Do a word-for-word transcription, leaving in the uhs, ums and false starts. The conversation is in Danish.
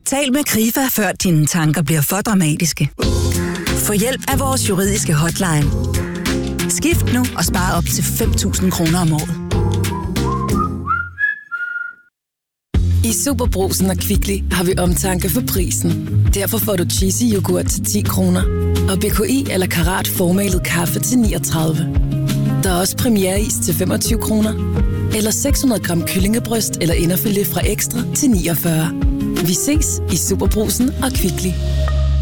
Tal med Krifa, før dine tanker bliver for dramatiske. Få hjælp af vores juridiske hotline. Skift nu og spar op til fem tusind kroner om året. I Superbrugsen og Kvickly har vi omtanke for prisen. Derfor får du cheesy yoghurt til ti kroner. Og B K I eller Karat formalet kaffe til niogtredive. Der er også premiereis til femogtyve kroner. Eller seks hundrede gram kyllingebryst eller inderfilet fra Ekstra til niogfyrre. Vi ses i Superbrugsen og Kvickly.